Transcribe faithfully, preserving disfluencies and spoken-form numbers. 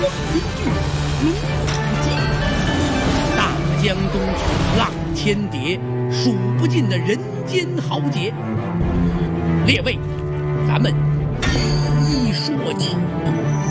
林剧名古集。大江东去，浪千叠，数不尽的人间豪杰。列位，咱们一一说起。